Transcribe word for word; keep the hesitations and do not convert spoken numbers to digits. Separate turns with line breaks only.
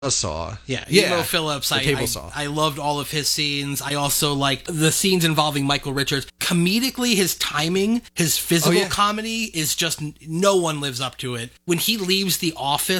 saw.
Yeah,
yeah.
Emo Phillips,
The
I,
table
I,
saw.
I loved all of his scenes. I also liked the scenes involving Michael Richards. Comedically, his timing, his physical
Oh, yeah.
comedy is just, no one lives up to it. When he leaves the office,